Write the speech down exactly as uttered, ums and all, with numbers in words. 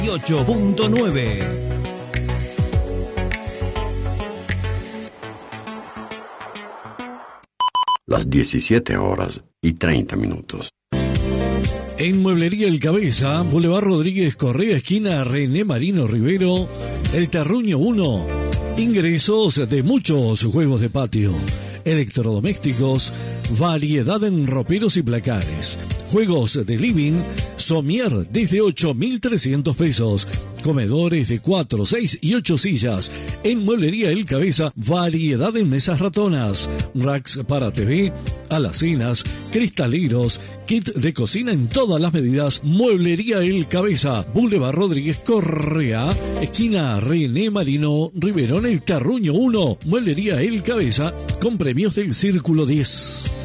ocho punto nueve. Las diecisiete horas y treinta minutos. En Mueblería El Cabeza, Boulevard Rodríguez Correa, esquina René Marino Rivero, El Terruño uno. Ingresos de muchos juegos de patio, electrodomésticos, variedad en roperos y placares, juegos de living, somier desde ocho mil trescientos pesos, comedores de cuatro, seis y ocho sillas. En Mueblería El Cabeza, variedad en mesas ratonas, racks para T V, alacenas, cristaleros, kit de cocina en todas las medidas. Mueblería El Cabeza, Boulevard Rodríguez Correa, esquina René Marino Rivero, en El Terruño uno. Mueblería El Cabeza, con premios del Círculo diez.